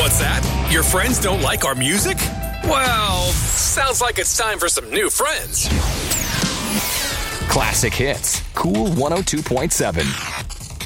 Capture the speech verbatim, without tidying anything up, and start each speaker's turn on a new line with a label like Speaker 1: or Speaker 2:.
Speaker 1: What's that? Your friends don't like our music? Well, sounds like it's time for some new friends.
Speaker 2: Classic Hits. Cool one oh two point seven.